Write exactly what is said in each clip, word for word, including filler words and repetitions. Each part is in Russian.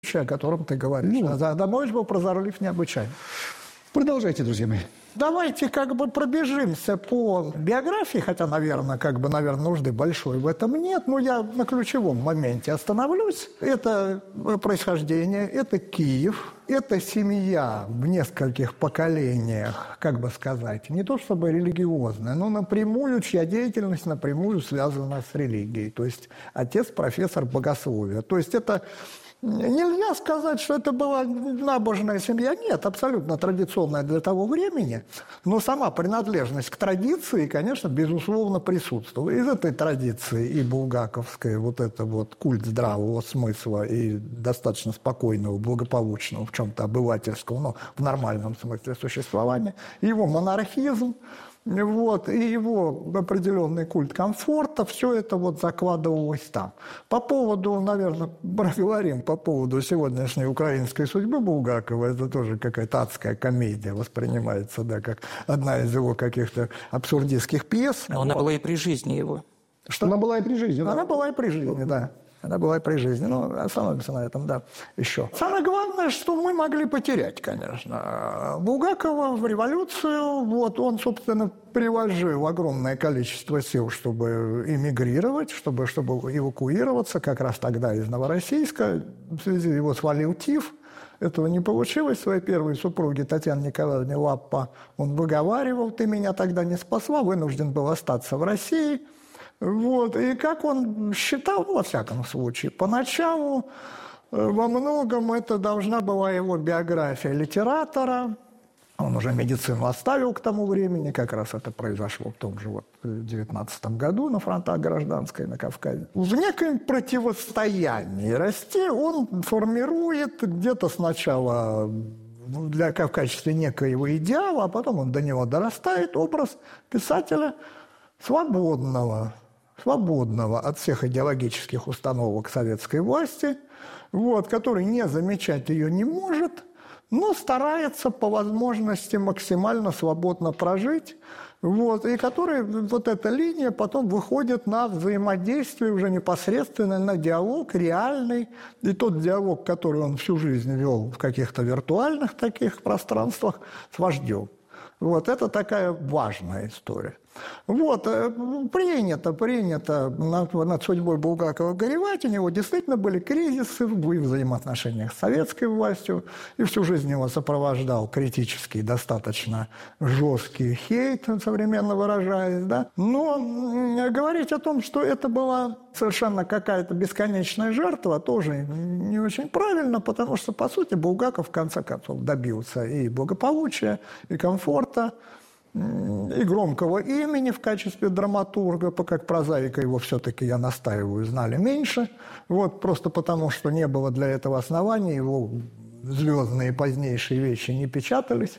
о котором ты говоришь. Ну, Адамович был прозорлив необычайно. Продолжайте, друзья мои. Давайте как бы пробежимся по биографии, хотя, наверное, как бы, наверное, нужды большой в этом нет, но я на ключевом моменте остановлюсь. Это происхождение, это Киев, это семья в нескольких поколениях, как бы сказать, не то чтобы религиозная, но напрямую, чья деятельность напрямую связана с религией. То есть отец профессор богословия. То есть это... Нельзя сказать, что это была набожная семья. Нет, абсолютно традиционная для того времени. Но сама принадлежность к традиции, конечно, безусловно, присутствовала. Из этой традиции и булгаковская вот это вот культ здравого смысла и достаточно спокойного, благополучного, в чем-то обывательского, но в нормальном смысле существования, его монархизм, вот, и его определенный культ комфорта, все это вот закладывалось там. По поводу, наверное, проговорим по поводу сегодняшней украинской судьбы Булгакова, это тоже какая-то адская комедия воспринимается, да, как одна из его каких-то абсурдистских пьес. Но она вот. Была и при жизни его. Что? Она была и при жизни, да? Она была и при жизни, да. Она была и при жизни. Ну, остановимся на этом, да, еще. Самое главное, что мы могли потерять, конечно. Булгакова в революцию, вот он, собственно, приложил огромное количество сил, чтобы эмигрировать, чтобы, чтобы эвакуироваться, как раз тогда из Новороссийска. В связи его свалил тиф. Этого не получилось. Своей первой супруге Татьяне Николаевне Лаппа он выговаривал: «Ты меня тогда не спасла, вынужден был остаться в России». Вот. И как он считал, ну, во всяком случае, поначалу во многом это должна была его биография литератора. Он уже медицину оставил к тому времени, как раз это произошло в том же вот девятнадцатом году на фронтах гражданской на Кавказе. В неком противостоянии расти он формирует где-то сначала для, в качестве некоего идеала, а потом он до него дорастает образ писателя свободного, свободного от всех идеологических установок советской власти, вот, который не замечать ее не может, но старается по возможности максимально свободно прожить, вот, и который, вот эта линия потом выходит на взаимодействие уже непосредственно, на диалог реальный, и тот диалог, который он всю жизнь вел в каких-то виртуальных таких пространствах с вождем. Вот, это такая важная история. Вот, принято, принято над, над судьбой Булгакова горевать. У него действительно были кризисы в взаимоотношениях с советской властью, и всю жизнь его сопровождал критический, достаточно жесткий хейт, современно выражаясь, да. Но говорить о том, что это была совершенно какая-то бесконечная жертва, тоже не очень правильно, потому что, по сути, Булгаков в конце концов добился и благополучия, и комфорта, и громкого имени в качестве драматурга, как прозаика его все-таки, я настаиваю, знали меньше, вот, просто потому, что не было для этого оснований, его звездные позднейшие вещи не печатались.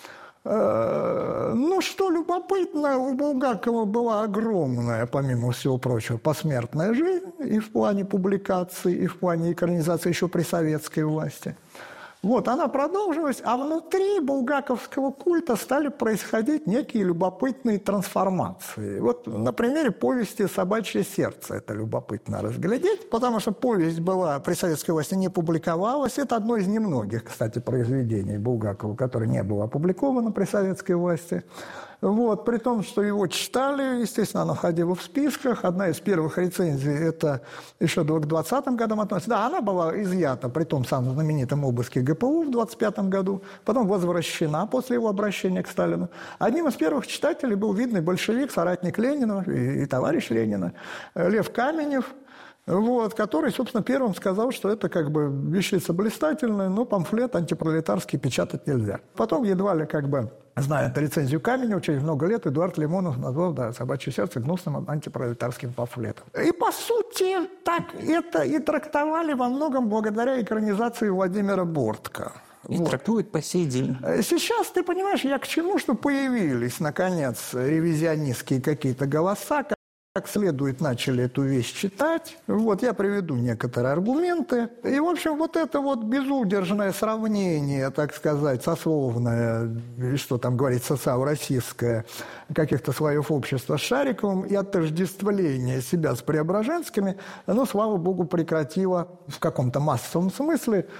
Ну, что любопытно, у Булгакова была огромная, помимо всего прочего, посмертная жизнь и в плане публикаций, и в плане экранизации еще при советской власти. Вот, она продолжилась, а внутри булгаковского культа стали происходить некие любопытные трансформации. Вот на примере повести «Собачье сердце» это любопытно разглядеть, потому что повесть была при советской власти не публиковалась. Это одно из немногих, кстати, произведений Булгакова, которое не было опубликовано при советской власти. Вот, при том, что его читали, естественно, оно ходило в списках. Одна из первых рецензий, это еще к двадцатым годам относится. Да, она была изъята при том самом знаменитом обыске ГПУ в двадцать пятом году, потом возвращена после его обращения к Сталину. Одним из первых читателей был видный большевик, соратник Ленина и, и товарищ Ленина, Лев Каменев, вот, который, собственно, первым сказал, что это как бы вещица блистательная, но памфлет антипролетарский печатать нельзя. Потом едва ли как бы, зная эту рецензию Каменева, через много лет Эдуард Лимонов назвал, да, «Собачье сердце» гнусным антипролетарским памфлетом. И, по сути, так это и трактовали во многом благодаря экранизации Владимира Бортко. И вот. Трактуют по сей день. Сейчас, ты понимаешь, я к чему, что появились, наконец, ревизионистские какие-то голоса, Как следует начали эту вещь читать. Вот, я приведу некоторые аргументы. И, в общем, вот это вот безудержное сравнение, так сказать, сословное, что там говорить, социал-российское, каких-то слоев общества с Шариковым и отождествление себя с Преображенскими, оно, слава богу, прекратило в каком-то массовом смысле